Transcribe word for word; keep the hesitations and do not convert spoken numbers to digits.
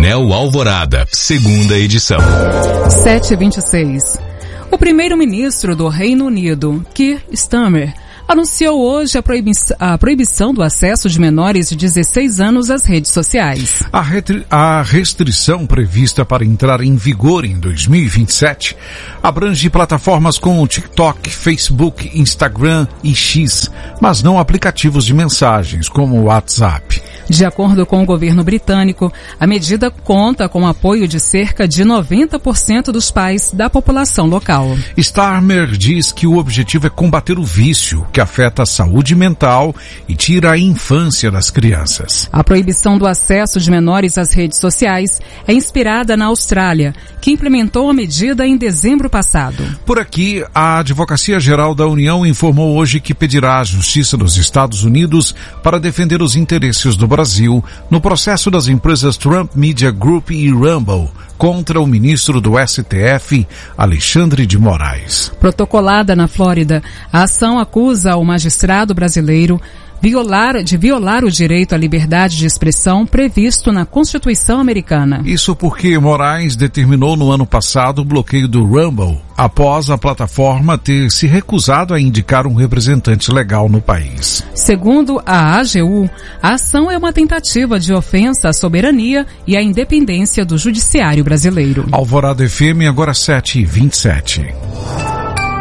Jornal Alvorada, segunda edição. sete e vinte e seis. O primeiro-ministro do Reino Unido, Keir Starmer, anunciou hoje a, proibi- a proibição do acesso de menores de dezesseis anos às redes sociais. A, retri- a restrição prevista para entrar em vigor em dois mil e vinte e sete abrange plataformas como TikTok, Facebook, Instagram e X, mas não aplicativos de mensagens como o WhatsApp. De acordo com o governo britânico, a medida conta com o apoio de cerca de noventa por cento dos pais da população local. Starmer diz que o objetivo é combater o vício, que afeta a saúde mental e tira a infância das crianças. A proibição do acesso de menores às redes sociais é inspirada na Austrália, que implementou a medida em dezembro passado. Por aqui, a Advocacia Geral da União informou hoje que pedirá à Justiça dos Estados Unidos para defender os interesses do Brasil no processo das empresas Trump Media Group e Rumble contra o ministro do S T F, Alexandre de Moraes. Protocolada na Flórida, a ação acusa o magistrado brasileiro Violar, de violar o direito à liberdade de expressão previsto na Constituição americana. Isso porque Moraes determinou no ano passado o bloqueio do Rumble, após a plataforma ter se recusado a indicar um representante legal no país. Segundo a A G U, a ação é uma tentativa de ofensa à soberania e à independência do judiciário brasileiro. Alvorada F M, agora sete e vinte e sete.